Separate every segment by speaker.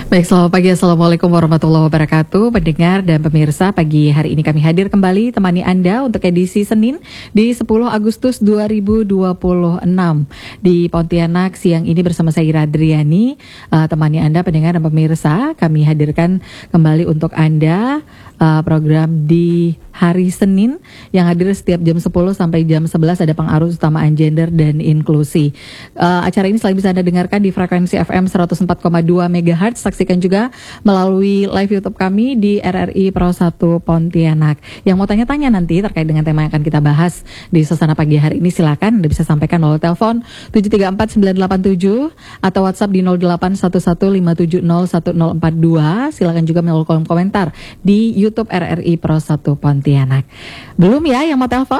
Speaker 1: Baik, selamat pagi. Assalamualaikum warahmatullahi wabarakatuh. Pendengar dan pemirsa, pagi hari ini kami hadir kembali temani Anda untuk edisi Senin di 10 Agustus 2026 di Pontianak. Siang ini bersama saya Ira Adriani, temani Anda pendengar dan pemirsa. Kami hadirkan kembali untuk Anda program di hari Senin yang hadir setiap jam 10 sampai jam 11 ada pengarus utamaan gender dan inklusi. Acara ini selalu bisa Anda dengarkan di frekuensi FM 104,2 MHz. Saksikan juga melalui live YouTube kami di RRI Pro 1 Pontianak. Yang mau tanya-tanya nanti terkait dengan tema yang akan kita bahas di suasana pagi hari ini, silakan Anda bisa sampaikan melalui telepon 734-987 atau WhatsApp di 081157010042. Silakan juga melalui kolom komentar di YouTube RRI Pro 1 Pontianak. Belum ya yang mau telepon?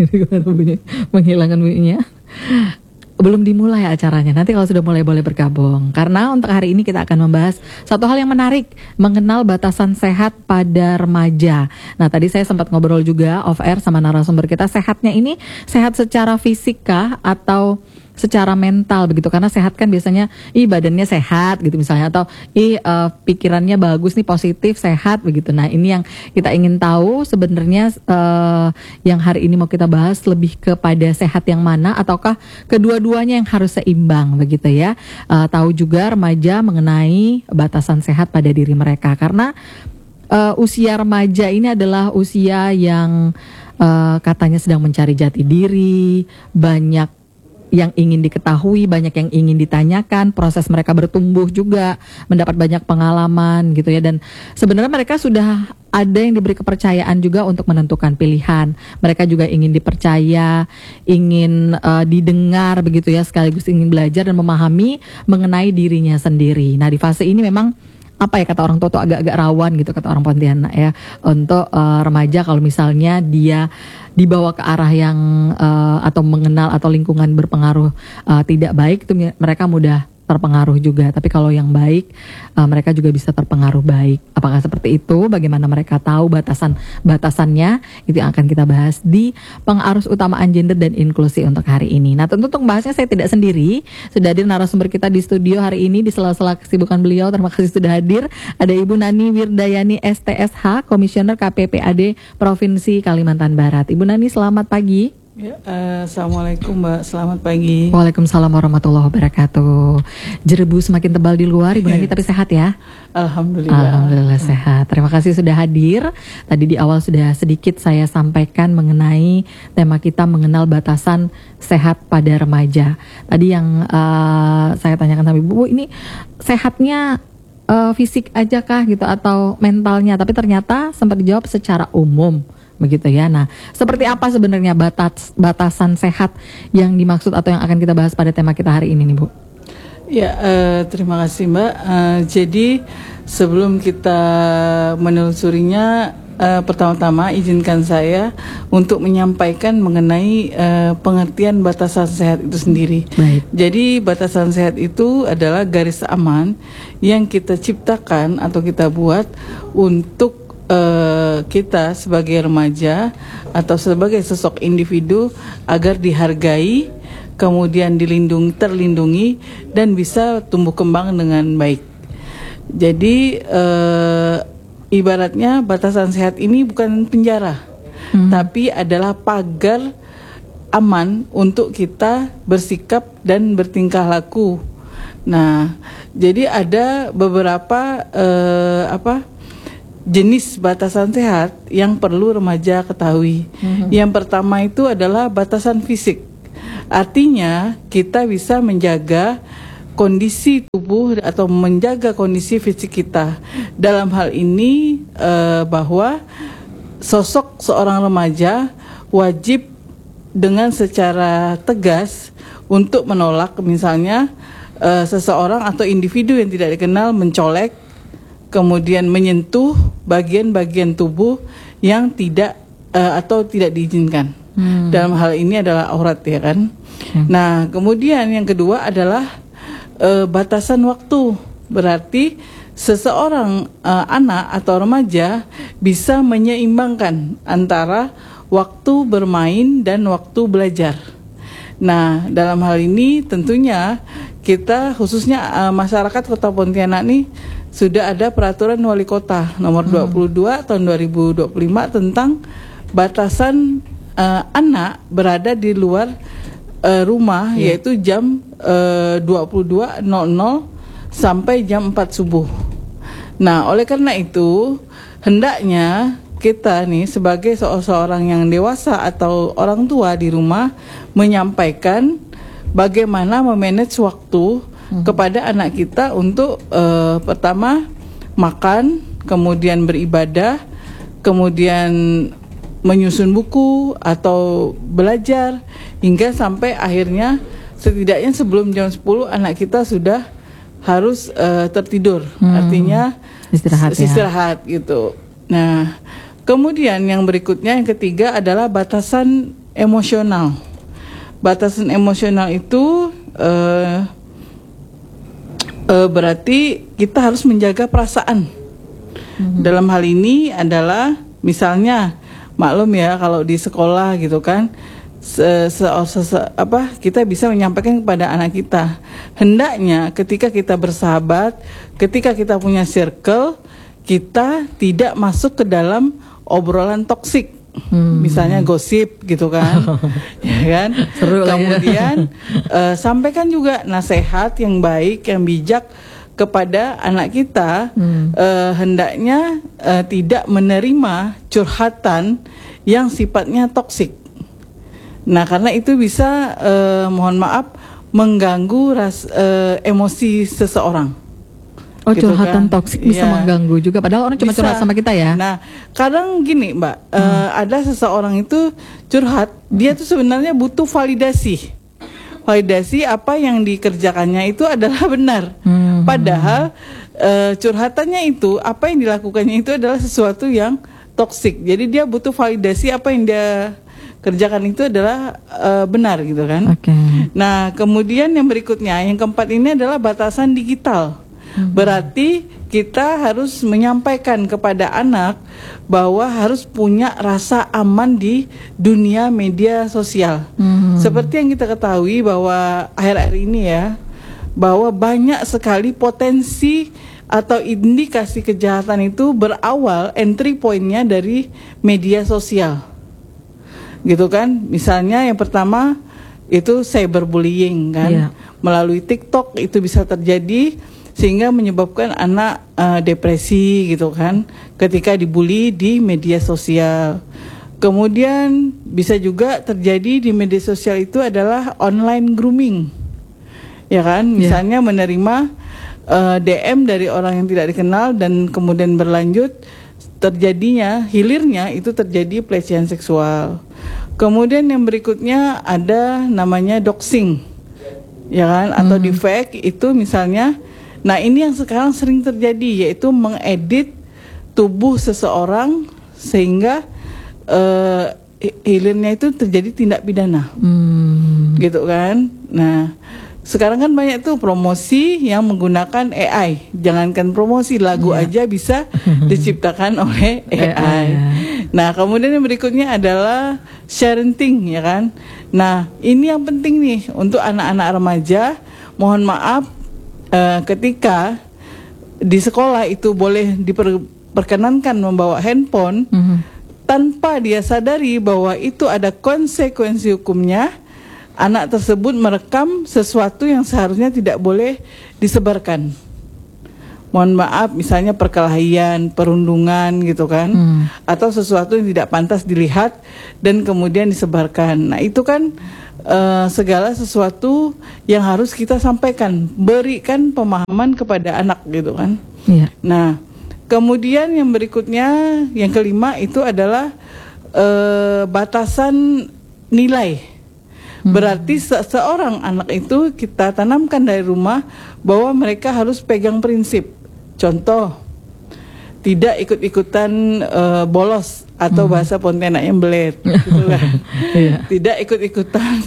Speaker 1: Menghilangkan bunyinya. Belum dimulai acaranya. Nanti kalau sudah mulai boleh bergabung. Karena untuk hari ini kita akan membahas satu hal yang menarik, mengenal batasan sehat pada remaja. Nah, tadi saya sempat ngobrol juga off air sama narasumber kita. Sehatnya ini sehat secara fisik kah atau secara mental begitu? Karena sehat kan biasanya badannya sehat gitu misalnya, atau pikirannya bagus nih, positif, sehat begitu. Nah, ini yang kita ingin tahu sebenarnya, yang hari ini mau kita bahas lebih kepada sehat yang mana, ataukah kedua-duanya yang harus seimbang begitu ya. Tahu juga remaja mengenai batasan sehat pada diri mereka, karena usia remaja ini adalah usia yang katanya sedang mencari jati diri, banyak yang ingin diketahui, banyak yang ingin ditanyakan, proses mereka bertumbuh juga, mendapat banyak pengalaman gitu ya. Dan sebenarnya mereka sudah ada yang diberi kepercayaan juga untuk menentukan pilihan. Mereka juga ingin dipercaya, ingin didengar begitu ya, sekaligus ingin belajar dan memahami mengenai dirinya sendiri. Nah, di fase ini memang kata orang tua tuh agak-agak rawan gitu, kata orang Pontianak ya, untuk remaja kalau misalnya dia dibawa ke arah yang atau mengenal atau lingkungan berpengaruh tidak baik, itu mereka mudah terpengaruh juga. Tapi kalau yang baik, mereka juga bisa terpengaruh baik. Apakah seperti itu? Bagaimana mereka tahu batasannya? Itu yang akan kita bahas di pengarus utamaan gender dan inklusi untuk hari ini. Nah, tentu untuk membahasnya saya tidak sendiri. Sudah hadir narasumber kita di studio hari ini di sela-sela kesibukan beliau. Terima kasih sudah hadir. Ada Ibu Nani Wirdayani STSH, Komisioner KPPAD Provinsi Kalimantan Barat. Ibu Nani, selamat pagi.
Speaker 2: Ya, Assalamualaikum Mbak, selamat pagi.
Speaker 1: Waalaikumsalam warahmatullahi wabarakatuh. Jerebu semakin tebal di luar, Ibu Nani, tapi sehat ya? Alhamdulillah sehat. Terima kasih sudah hadir. Tadi di awal sudah sedikit saya sampaikan mengenai tema kita, mengenal batasan sehat pada remaja. Tadi yang saya tanyakan sama Ibu, ini sehatnya fisik aja kah gitu atau mentalnya? Tapi ternyata sempat dijawab secara umum begitu ya. Nah, seperti apa sebenarnya batasan sehat yang dimaksud atau yang akan kita bahas pada tema kita hari ini nih, Bu?
Speaker 2: Ya, terima kasih Mbak. Jadi sebelum kita menelusurinya, pertama-tama izinkan saya untuk menyampaikan mengenai pengertian batasan sehat itu sendiri.
Speaker 1: Baik.
Speaker 2: Jadi batasan sehat itu adalah garis aman yang kita ciptakan atau kita buat untuk kita sebagai remaja atau sebagai sosok individu agar dihargai, kemudian terlindungi dan bisa tumbuh kembang dengan baik. Jadi ibaratnya batasan sehat ini bukan penjara, tapi adalah pagar aman untuk kita bersikap dan bertingkah laku. Nah, jadi ada beberapa jenis batasan sehat yang perlu remaja ketahui. Yang pertama itu adalah batasan fisik. Artinya kita bisa menjaga kondisi tubuh atau menjaga kondisi fisik kita. Dalam hal ini bahwa sosok seorang remaja wajib dengan secara tegas untuk menolak misalnya seseorang atau individu yang tidak dikenal mencolek, kemudian menyentuh bagian-bagian tubuh yang tidak atau tidak diizinkan. Dalam hal ini adalah aurat ya kan. Nah, kemudian yang kedua adalah batasan waktu. Berarti seseorang anak atau remaja bisa menyeimbangkan antara waktu bermain dan waktu belajar. Nah, dalam hal ini tentunya kita khususnya masyarakat Kota Pontianak nih sudah ada peraturan wali kota nomor 22 tahun 2025 tentang batasan anak berada di luar rumah, yaitu jam 22.00 sampai jam 4 subuh. Nah, oleh karena itu hendaknya kita nih sebagai seorang yang dewasa atau orang tua di rumah menyampaikan bagaimana memanage waktu kepada anak kita untuk pertama makan, kemudian beribadah, kemudian menyusun buku atau belajar, hingga sampai akhirnya setidaknya sebelum jam 10 anak kita sudah harus tertidur, artinya istirahat gitu. Nah, kemudian yang berikutnya, yang ketiga adalah batasan emosional. Batasan emosional itu berarti kita harus menjaga perasaan. Dalam hal ini adalah misalnya maklum ya kalau di sekolah gitu kan, kita bisa menyampaikan kepada anak kita, hendaknya ketika kita bersahabat, ketika kita punya circle, kita tidak masuk ke dalam obrolan toksik, misalnya gosip gitu kan, ya kan.
Speaker 1: Seru.
Speaker 2: Kemudian sampaikan juga nasihat yang baik, yang bijak kepada anak kita, hendaknya tidak menerima curhatan yang sifatnya toksik. Nah, karena itu bisa mohon maaf mengganggu emosi seseorang.
Speaker 1: Oh, gitu curhatan kan? Toksik bisa mengganggu juga, padahal orang cuma curhat sama kita ya.
Speaker 2: Nah, kadang gini Mbak, ada seseorang itu curhat, dia tuh sebenarnya butuh validasi apa yang dikerjakannya itu adalah benar. Padahal curhatannya itu, apa yang dilakukannya itu adalah sesuatu yang toksik. Jadi dia butuh validasi apa yang dia kerjakan itu adalah benar gitu kan. Nah, kemudian yang berikutnya, yang keempat ini adalah batasan digital. Berarti kita harus menyampaikan kepada anak bahwa harus punya rasa aman di dunia media sosial. Seperti yang kita ketahui bahwa akhir-akhir ini ya, bahwa banyak sekali potensi atau indikasi kejahatan itu berawal entry point-nya dari media sosial. Gitu kan? Misalnya yang pertama itu cyberbullying kan. Melalui TikTok itu bisa terjadi sehingga menyebabkan anak depresi gitu kan ketika dibully di media sosial. Kemudian bisa juga terjadi di media sosial itu adalah online grooming. Ya kan? Misalnya menerima DM dari orang yang tidak dikenal dan kemudian berlanjut hilirnya itu terjadi pelecehan seksual. Kemudian yang berikutnya ada namanya doxing. Ya kan? Atau deepfake itu misalnya. Nah, ini yang sekarang sering terjadi, yaitu mengedit tubuh seseorang sehingga hilirnya itu terjadi tindak pidana. Gitu kan. Nah, sekarang kan banyak tuh promosi yang menggunakan AI. Jangankan promosi, lagu aja bisa diciptakan oleh AI. Nah, kemudian yang berikutnya adalah sharing, ya kan. Nah, ini yang penting nih untuk anak-anak remaja. Mohon maaf, ketika di sekolah itu boleh diperkenankan membawa handphone, tanpa dia sadari bahwa itu ada konsekuensi hukumnya, anak tersebut merekam sesuatu yang seharusnya tidak boleh disebarkan. Mohon maaf, misalnya perkelahian, perundungan gitu kan, atau sesuatu yang tidak pantas dilihat dan kemudian disebarkan. Nah, itu kan segala sesuatu yang harus kita sampaikan, berikan pemahaman kepada anak gitu kan. Nah, kemudian yang berikutnya, yang kelima itu adalah batasan nilai. Berarti seorang anak itu kita tanamkan dari rumah bahwa mereka harus pegang prinsip. Contoh, tidak ikut-ikutan bolos atau bahasa Pontianaknya belet, gitu kan. Tidak ikut-ikutan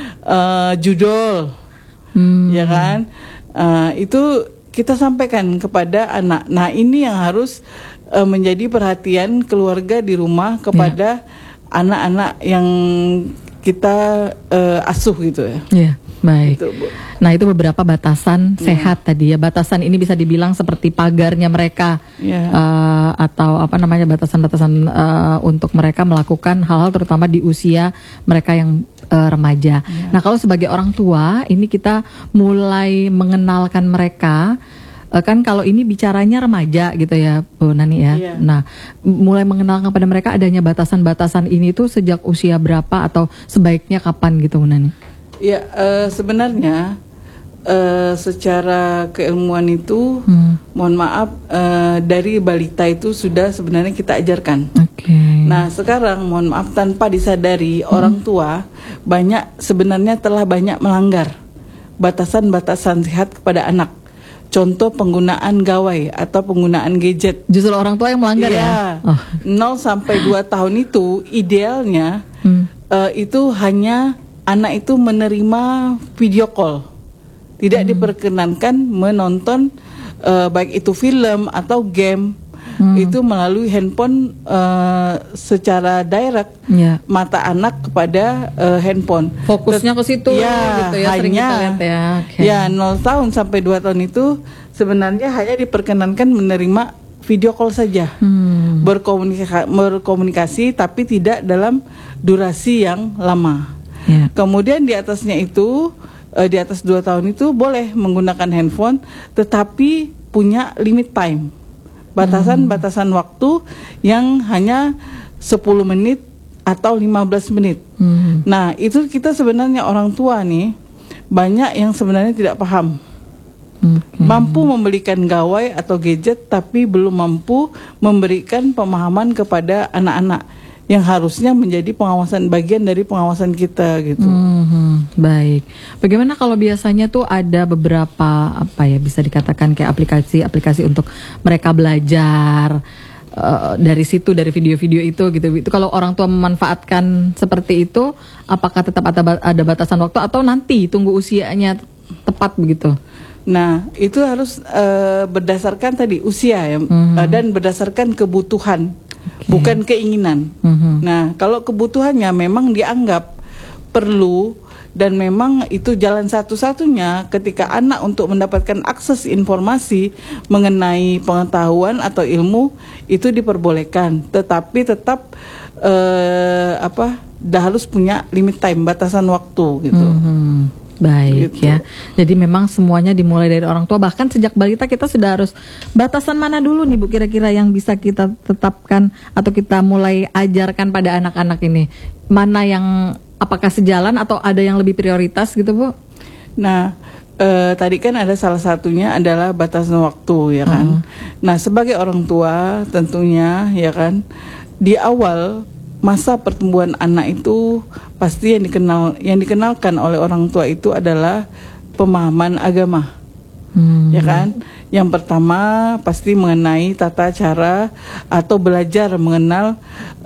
Speaker 2: judol, ya kan. Itu kita sampaikan kepada anak. Nah, ini yang harus menjadi perhatian keluarga di rumah kepada anak-anak yang kita asuh gitu ya.
Speaker 1: Iya, baik.
Speaker 2: Gitu, Bu.
Speaker 1: Nah, itu beberapa batasan sehat tadi ya. Batasan ini bisa dibilang seperti pagarnya mereka, atau apa namanya, batasan-batasan untuk mereka melakukan hal-hal terutama di usia mereka yang remaja. Nah, kalau sebagai orang tua ini kita mulai mengenalkan mereka. Kan kalau ini bicaranya remaja gitu ya Bu Nani ya. Nah, mulai mengenalkan pada mereka adanya batasan-batasan ini tuh sejak usia berapa atau sebaiknya kapan gitu Bu Nani?
Speaker 2: Ya, sebenarnya secara keilmuan itu, mohon maaf, dari balita itu sudah sebenarnya kita ajarkan. Nah, sekarang mohon maaf tanpa disadari orang tua sebenarnya telah banyak melanggar batasan-batasan sehat kepada anak. Contoh penggunaan gawai atau penggunaan gadget.
Speaker 1: Justru orang tua yang melanggar ya?
Speaker 2: 0 sampai 2 tahun itu idealnya itu hanya anak itu menerima video call. Tidak diperkenankan menonton baik itu film atau game itu melalui handphone secara direct mata anak kepada handphone.
Speaker 1: Fokusnya ke situ gitu ya, sering kita lihat ya.
Speaker 2: Ya, 0 tahun sampai 2 tahun itu sebenarnya hanya diperkenankan menerima video call saja. Berkomunikasi tapi tidak dalam durasi yang lama. Kemudian di atasnya itu, di atas 2 tahun itu boleh menggunakan handphone tetapi punya limit time. Batasan-batasan waktu yang hanya 10 menit atau 15 menit. Nah, itu kita sebenarnya orang tua nih banyak yang sebenarnya tidak paham. Mampu membelikan gawai atau gadget tapi belum mampu memberikan pemahaman kepada anak-anak yang harusnya menjadi bagian dari pengawasan kita gitu.
Speaker 1: Baik. Bagaimana kalau biasanya tuh ada beberapa bisa dikatakan kayak aplikasi untuk mereka belajar dari situ, dari video-video itu gitu. Itu kalau orang tua memanfaatkan seperti itu, apakah tetap ada batasan waktu atau nanti tunggu usianya tepat begitu?
Speaker 2: Nah, itu harus berdasarkan tadi usia ya, dan berdasarkan kebutuhan. Bukan keinginan. Nah, kalau kebutuhannya memang dianggap perlu dan memang itu jalan satu-satunya ketika anak untuk mendapatkan akses informasi mengenai pengetahuan atau ilmu itu diperbolehkan. Tetapi tetap harus punya limit time, batasan waktu gitu.
Speaker 1: Baik gitu. Ya. Jadi memang semuanya dimulai dari orang tua. Bahkan sejak balita kita sudah harus batasan mana dulu nih Bu kira-kira yang bisa kita tetapkan atau kita mulai ajarkan pada anak-anak ini. Mana yang apakah sejalan atau ada yang lebih prioritas gitu Bu?
Speaker 2: Nah, tadi kan ada salah satunya adalah batasan waktu ya kan. Nah, sebagai orang tua tentunya ya kan di awal masa pertumbuhan anak itu pasti yang dikenalkan oleh orang tua itu adalah pemahaman agama, ya kan. Yang pertama pasti mengenai tata cara atau belajar mengenal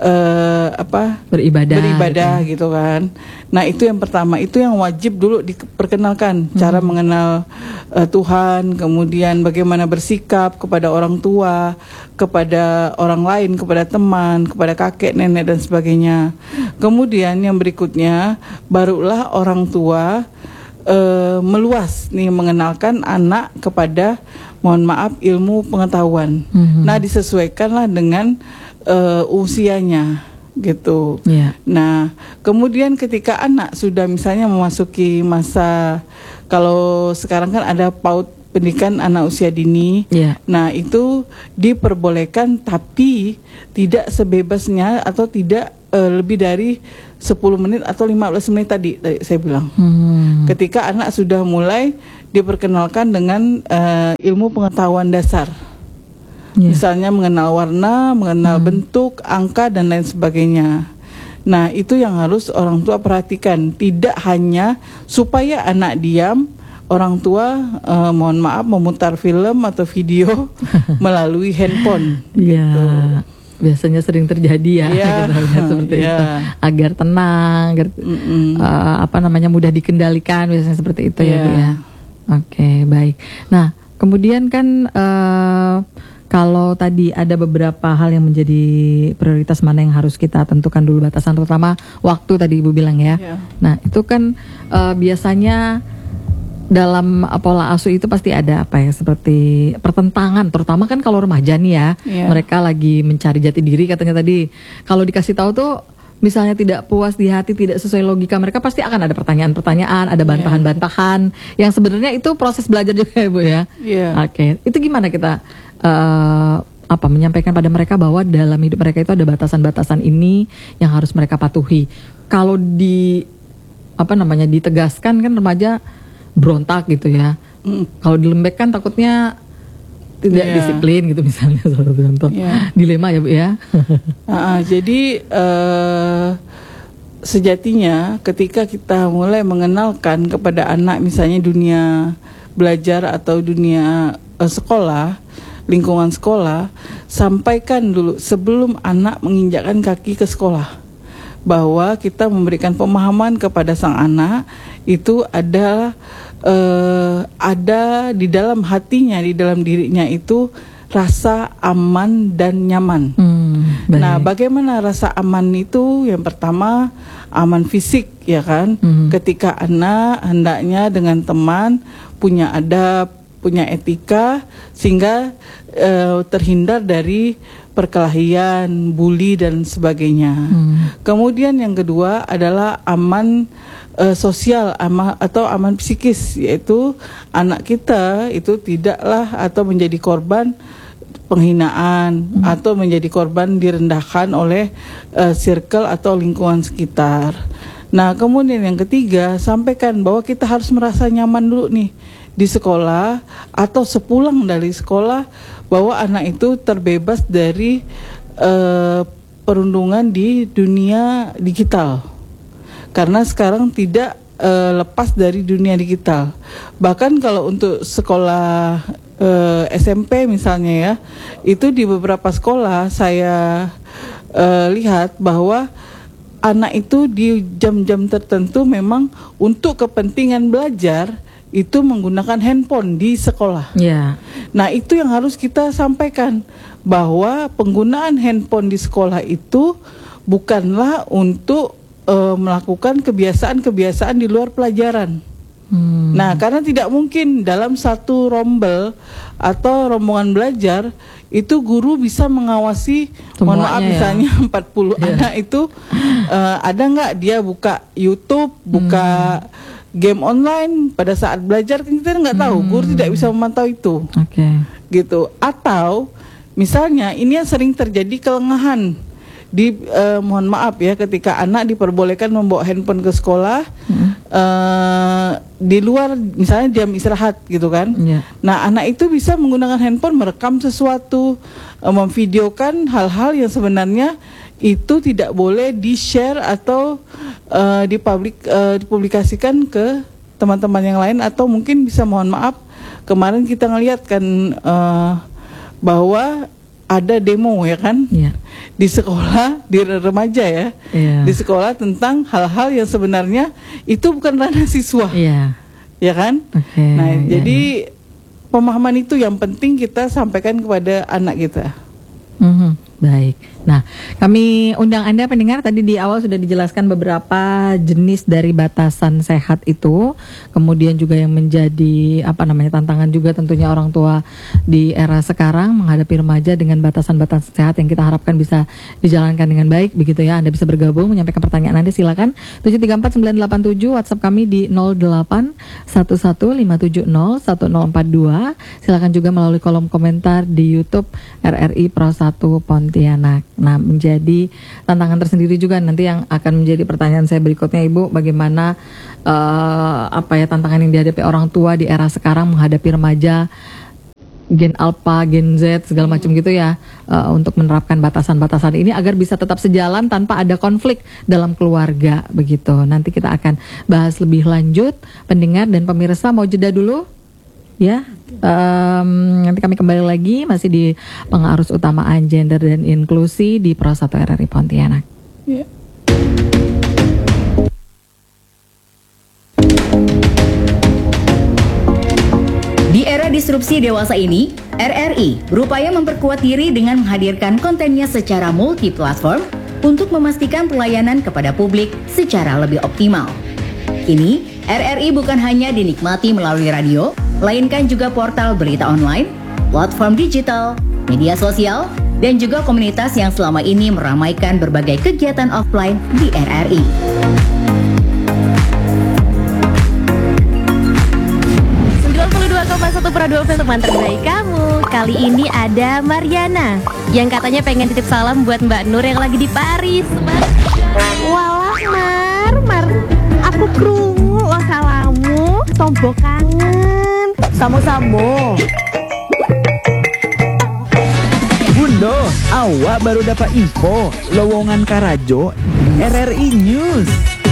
Speaker 2: beribadah gitu kan. Nah, itu yang pertama, itu yang wajib dulu diperkenalkan, cara mengenal Tuhan, kemudian bagaimana bersikap kepada orang tua, kepada orang lain, kepada teman, kepada kakek, nenek dan sebagainya. Kemudian yang berikutnya barulah orang tua meluas nih mengenalkan anak kepada ilmu pengetahuan. Nah, disesuaikanlah dengan usianya gitu. Nah, kemudian ketika anak sudah misalnya memasuki masa, kalau sekarang kan ada PAUD, pendidikan anak usia dini. Nah, itu diperbolehkan tapi tidak sebebasnya atau tidak lebih dari 10 menit atau 15 menit tadi saya bilang. Ketika anak sudah mulai diperkenalkan dengan ilmu pengetahuan dasar. Misalnya mengenal warna, mengenal bentuk, angka dan lain sebagainya. Nah, itu yang harus orang tua perhatikan. Tidak hanya supaya anak diam, orang tua mohon maaf memutar film atau video melalui handphone. Gitu.
Speaker 1: Biasanya sering terjadi ya, seperti itu. Agar tenang, agar mudah dikendalikan, biasanya seperti itu ya Bu ya. Oke, baik. Nah, kemudian kan Kalau tadi ada beberapa hal yang menjadi prioritas, mana yang harus kita tentukan dulu batasan, terutama waktu tadi Ibu bilang ya. Nah itu kan biasanya dalam pola asuh itu pasti ada apa ya, seperti pertentangan, terutama kan kalau remaja nih ya, mereka lagi mencari jati diri katanya tadi. Kalau dikasih tahu tuh misalnya tidak puas di hati, tidak sesuai logika mereka, pasti akan ada pertanyaan-pertanyaan, ada bantahan-bantahan yang sebenarnya itu proses belajar juga ya Bu ya. Oke, itu gimana kita menyampaikan pada mereka bahwa dalam hidup mereka itu ada batasan-batasan ini yang harus mereka patuhi. Kalau ditegaskan kan remaja berontak gitu ya. Kalau dilembekkan takutnya tidak disiplin gitu misalnya, salah satu contoh. Dilema ya Bu ya.
Speaker 2: Jadi sejatinya ketika kita mulai mengenalkan kepada anak misalnya dunia belajar atau dunia sekolah, lingkungan sekolah, sampaikan dulu sebelum anak menginjakkan kaki ke sekolah, bahwa kita memberikan pemahaman kepada sang anak itu ada di dalam hatinya, di dalam dirinya itu rasa aman dan nyaman. Nah, bagaimana rasa aman itu? Yang pertama aman fisik, ya kan? Ketika anak hendaknya dengan teman punya adab, punya etika, sehingga terhindar dari perkelahian, bully dan sebagainya. Kemudian yang kedua adalah aman sosial atau aman psikis, yaitu anak kita itu tidaklah atau menjadi korban penghinaan atau menjadi korban direndahkan oleh circle atau lingkungan sekitar. Nah, kemudian yang ketiga, sampaikan bahwa kita harus merasa nyaman dulu nih di sekolah atau sepulang dari sekolah, bahwa anak itu terbebas dari perundungan di dunia digital. Karena sekarang tidak lepas dari dunia digital. Bahkan kalau untuk sekolah SMP misalnya ya, itu di beberapa sekolah saya lihat bahwa anak itu di jam-jam tertentu memang untuk kepentingan belajar itu menggunakan handphone di sekolah. Nah, itu yang harus kita sampaikan, bahwa penggunaan handphone di sekolah itu bukanlah untuk melakukan kebiasaan-kebiasaan di luar pelajaran. Nah, karena tidak mungkin dalam satu rombel atau rombongan belajar itu guru bisa mengawasi, mohon maaf misalnya 40 anak itu ada nggak dia buka YouTube, buka game online pada saat belajar, kan kita nggak tahu, guru tidak bisa memantau itu. Gitu. Atau misalnya ini yang sering terjadi, kelengahan mohon maaf ya, ketika anak diperbolehkan membawa handphone ke sekolah di luar misalnya jam istirahat gitu kan. Nah, anak itu bisa menggunakan handphone merekam sesuatu, memvideokan hal-hal yang sebenarnya itu tidak boleh di-share atau dipublikasikan ke teman-teman yang lain. Atau mungkin bisa, mohon maaf, kemarin kita ngelihat kan bahwa ada demo ya kan, di sekolah, di remaja ya, di sekolah tentang hal-hal yang sebenarnya itu bukan ranah siswa, ya kan. Nah, jadi pemahaman itu yang penting kita sampaikan kepada anak kita.
Speaker 1: Baik. Nah, kami undang Anda pendengar, tadi di awal sudah dijelaskan beberapa jenis dari batasan sehat itu. Kemudian juga yang menjadi tantangan juga tentunya orang tua di era sekarang menghadapi remaja dengan batasan-batasan sehat yang kita harapkan bisa dijalankan dengan baik, begitu ya. Anda bisa bergabung menyampaikan pertanyaan Anda, silakan 734987, WhatsApp kami di 081157010042. Silakan juga melalui kolom komentar di YouTube RRI Pro 1 Pontianak. Nah, menjadi tantangan tersendiri juga nanti yang akan menjadi pertanyaan saya berikutnya, Ibu, bagaimana tantangan yang dihadapi orang tua di era sekarang menghadapi remaja Gen Alpha, Gen Z, segala macam gitu ya, untuk menerapkan batasan-batasan ini agar bisa tetap sejalan tanpa ada konflik dalam keluarga, begitu. Nanti kita akan bahas lebih lanjut. Pendengar dan pemirsa mau jeda dulu ya. Nanti kami kembali lagi masih di Pengarus Utamaan Gender dan Inklusi di Pro 1 RRI Pontianak.
Speaker 3: Di era disrupsi dewasa ini, RRI berupaya memperkuat diri dengan menghadirkan kontennya secara multi-platform untuk memastikan pelayanan kepada publik secara lebih optimal. Kini, RRI bukan hanya dinikmati melalui radio, melainkan juga portal berita online, platform digital, media sosial, dan juga komunitas yang selama ini meramaikan berbagai kegiatan offline di RRI.
Speaker 4: Pradua untuk teman terbaik kamu. Kali ini ada Mariana yang katanya pengen titip salam buat Mbak Nur yang lagi di Paris.
Speaker 5: Walah Mar, aku krungu lo salamu, tombo kangen. Samo-samo.
Speaker 6: Bundo, awak baru dapat info lowongan Karajo RRI News.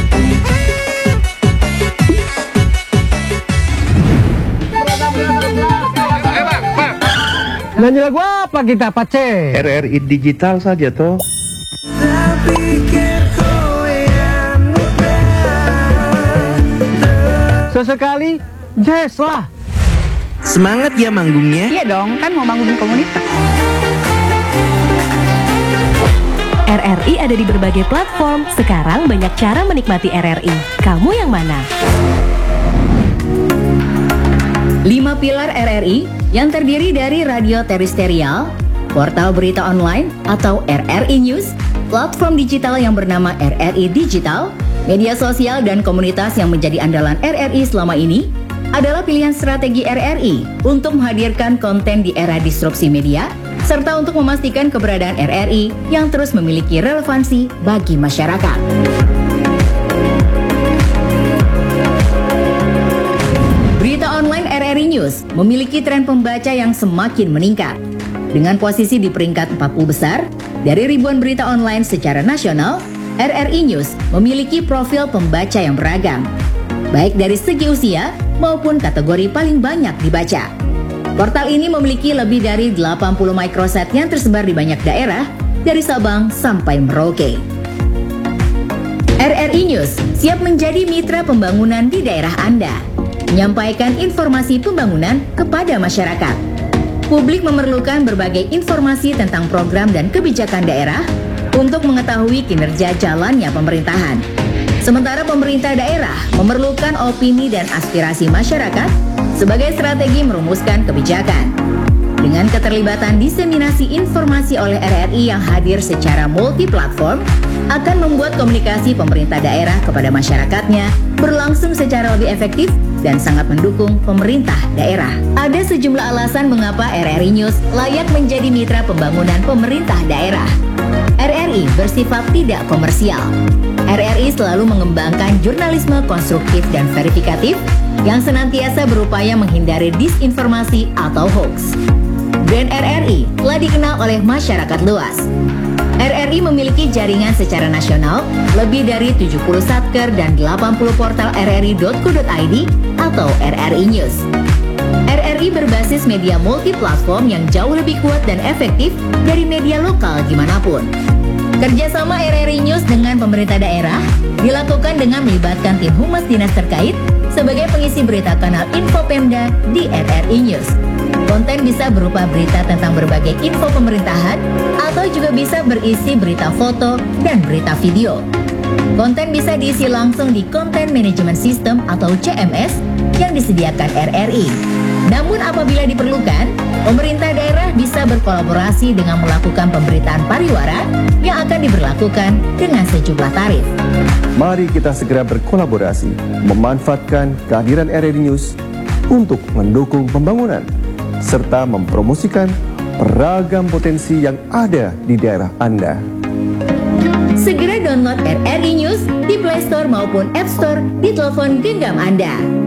Speaker 7: Nyanyi lagu apa kita, Pace?
Speaker 8: RRI digital saja toh.
Speaker 7: Sesekali jazz lah.
Speaker 6: Semangat ya manggungnya.
Speaker 5: Iya dong, kan mau bangun komunitas.
Speaker 4: RRI ada di berbagai platform. Sekarang banyak cara menikmati RRI. Kamu yang mana?
Speaker 3: 5 pilar RRI yang terdiri dari radio terestrial, portal berita online atau RRI News, platform digital yang bernama RRI Digital, media sosial dan komunitas yang menjadi andalan RRI selama ini adalah pilihan strategi RRI untuk menghadirkan konten di era disrupsi media serta untuk memastikan keberadaan RRI yang terus memiliki relevansi bagi masyarakat. Berita online RRI News memiliki tren pembaca yang semakin meningkat. Dengan posisi di peringkat 40 besar, dari ribuan berita online secara nasional, RRI News memiliki profil pembaca yang beragam, baik dari segi usia maupun kategori paling banyak dibaca. Portal ini memiliki lebih dari 80 microsite yang tersebar di banyak daerah, dari Sabang sampai Merauke. RRI News siap menjadi mitra pembangunan di daerah Anda, menyampaikan informasi pembangunan kepada masyarakat. Publik memerlukan berbagai informasi tentang program dan kebijakan daerah untuk mengetahui kinerja jalannya pemerintahan. Sementara pemerintah daerah memerlukan opini dan aspirasi masyarakat sebagai strategi merumuskan kebijakan. Dengan keterlibatan diseminasi informasi oleh RRI yang hadir secara multi-platform, akan membuat komunikasi pemerintah daerah kepada masyarakatnya berlangsung secara lebih efektif dan sangat mendukung pemerintah daerah. Ada sejumlah alasan mengapa RRI News layak menjadi mitra pembangunan pemerintah daerah. RRI bersifat tidak komersial. RRI selalu mengembangkan jurnalisme konstruktif dan verifikatif yang senantiasa berupaya menghindari disinformasi atau hoax. Brand RRI telah dikenal oleh masyarakat luas. RRI memiliki jaringan secara nasional lebih dari 70 satker dan 80 portal rri.co.id atau RRI News. RRI berbasis media multi-platform yang jauh lebih kuat dan efektif dari media lokal dimanapun. Kerjasama RRI News dengan pemerintah daerah dilakukan dengan melibatkan tim humas dinas terkait sebagai pengisi berita kanal Info Pemda di RRI News. Konten bisa berupa berita tentang berbagai info pemerintahan atau juga bisa berisi berita foto dan berita video. Konten bisa diisi langsung di Content Management System atau CMS yang disediakan RRI. Namun apabila diperlukan, pemerintah daerah bisa berkolaborasi dengan melakukan pemberitaan pariwara yang akan diberlakukan dengan sejumlah tarif.
Speaker 9: Mari kita segera berkolaborasi, memanfaatkan kehadiran RRI News untuk mendukung pembangunan serta mempromosikan beragam potensi yang ada di daerah Anda.
Speaker 3: Segera download RRI News di Play Store maupun App Store di telepon genggam Anda.